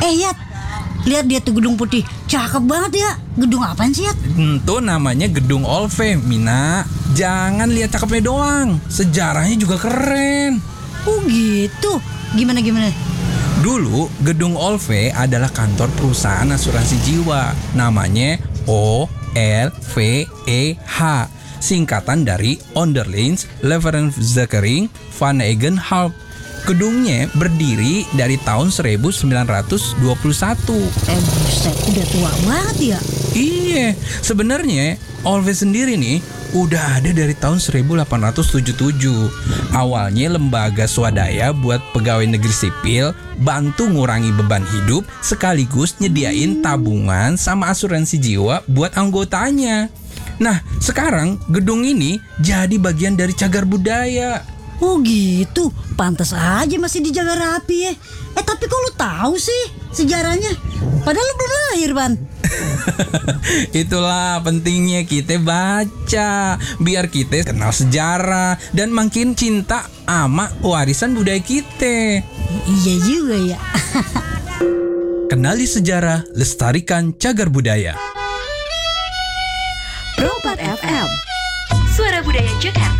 Yat, lihat dia tuh gedung putih. Cakep banget ya. Gedung apaan sih, Yat? Itu namanya Gedung Olve, Mina. Jangan lihat cakepnya doang, sejarahnya juga keren. Oh gitu. Gimana? Dulu, Gedung Olve adalah kantor perusahaan asuransi jiwa. Namanya OLVEH, singkatan dari Onderlings Levensverzekering van Eigenhalp. Gedungnya berdiri dari tahun 1921. Buset, udah tua banget ya. Iya, sebenarnya Olve sendiri nih udah ada dari tahun 1877. Awalnya lembaga swadaya buat pegawai negeri sipil, bantu ngurangi beban hidup, sekaligus nyediain tabungan sama asuransi jiwa buat anggotanya. Nah, sekarang gedung ini jadi bagian dari cagar budaya. Oh gitu, pantas aja masih dijaga rapi ya. Tapi kok lu tahu sih sejarahnya? Padahal lu belum lahir, Ban. Itulah pentingnya kita baca, biar kita kenal sejarah dan makin cinta sama warisan budaya kita. Iya juga ya. Kenali sejarah, lestarikan cagar budaya. Pro 4 FM, Suara Budaya Jakarta.